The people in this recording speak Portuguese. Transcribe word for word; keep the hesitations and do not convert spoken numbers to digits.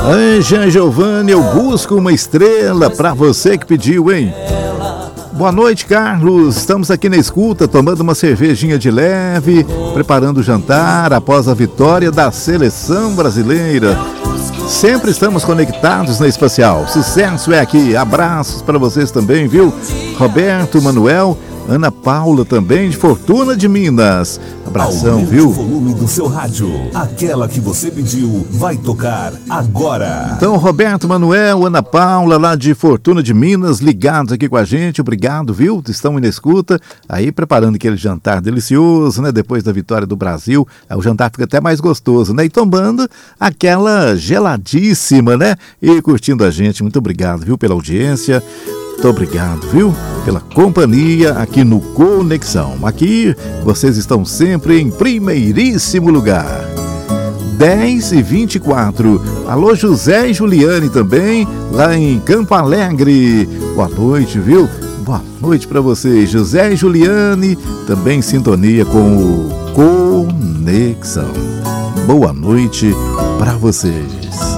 Anja Giovanni, eu busco uma estrela pra você que pediu, hein? Boa noite, Carlos. Estamos aqui na escuta, tomando uma cervejinha de leve, preparando o jantar após a vitória da seleção brasileira. Sempre estamos conectados na Espacial. Sucesso é aqui. Abraços para vocês também, viu? Roberto, Manuel, Ana Paula também, de Fortuna de Minas. Abração, Aumente viu? o volume do seu rádio. Aquela que você pediu vai tocar agora. Então, Roberto, Manuel, Ana Paula, lá de Fortuna de Minas, ligados aqui com a gente. Obrigado, viu? Estão na escuta. Aí, preparando aquele jantar delicioso, né? Depois da vitória do Brasil. O jantar fica até mais gostoso, né? E tomando aquela geladíssima, né? E curtindo a gente. Muito obrigado, viu? Pela audiência. Muito obrigado, viu? Pela companhia aqui no Conexão. Aqui vocês estão sempre em primeiríssimo lugar. dez e vinte e quatro. Alô, José e Juliane também, lá em Campo Alegre. Boa noite, viu? Boa noite para vocês, José e Juliane, também em sintonia com o Conexão. Boa noite para vocês.